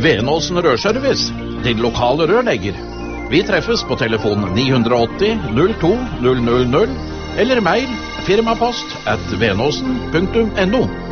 Venåsen Rørservice, din lokale rørlegger. Vi treffes på telefon 980 02 000 eller mail firmapost@venåsen.no.